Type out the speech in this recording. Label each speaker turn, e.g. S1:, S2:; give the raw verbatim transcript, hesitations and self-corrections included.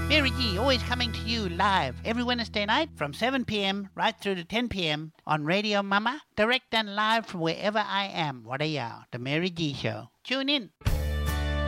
S1: Mary G always coming to you live every Wednesday night from seven p.m. right through to ten p.m. on Radio Mama, direct and live from wherever I am. What a yao, the Mary G Show. Tune in.